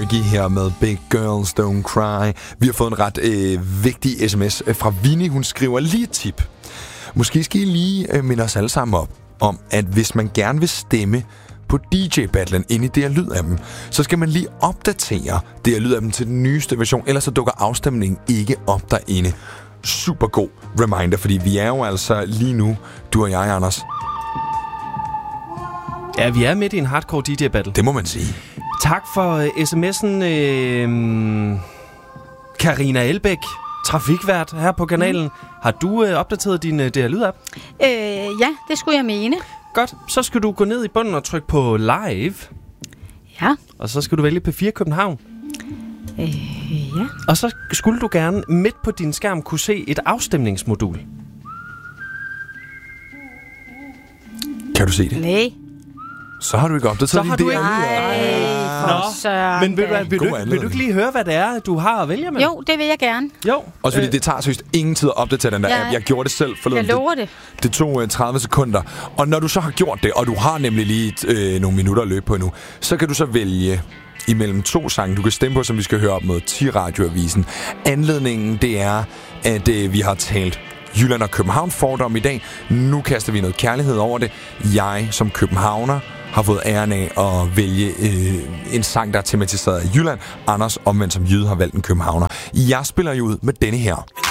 Carnegie her med Big Girls Don't Cry. Vi har fået en ret vigtig sms fra Vinnie. Hun skriver lige et tip. Måske skal I lige minde os alle sammen op om, at hvis man gerne vil stemme på DJ-battlen inde i DR Lyd-appen, så skal man lige opdatere DR Lyd-appen til den nyeste version, ellers så dukker afstemningen ikke op derinde. Super god reminder, fordi vi er jo altså lige nu, du og jeg, Anders. Ja, vi er midt i en hardcore DJ-battle. Det må man sige. Tak for sms'en, Karina Elbæk, trafikvært her på kanalen. Har du opdateret din DR Lyd-app? Ja, det skulle jeg mene. Godt, så skal du gå ned i bunden og trykke på live. Ja. Og så skal du vælge P4 København. Ja. Og så skulle du gerne midt på din skærm kunne se et afstemningsmodul. Kan du se det? Nej. Så har du ikke opdateret. Så har du ikke. Men Vil du ikke lige høre, hvad det er, du har at vælge med? Jo, det vil jeg gerne. Jo. Også fordi det tager seriøst ingen tid at opdatere den der app. Jeg gjorde det selv forleden. Jeg lover det. Det tog 30 sekunder. Og når du så har gjort det, og du har nemlig lige nogle minutter at løbe på endnu, så kan du så vælge imellem 2 sange, du kan stemme på, som vi skal høre op mod 10 radioavisen. Anledningen, det er, at vi har talt Jylland og København fordom i dag. Nu kaster vi noget kærlighed over det. Jeg som københavner har fået æren af at vælge en sang, der er tematiseret af Jylland. Anders, omvendt som jyde, har valgt en københavner. Jeg spiller jo ud med denne her.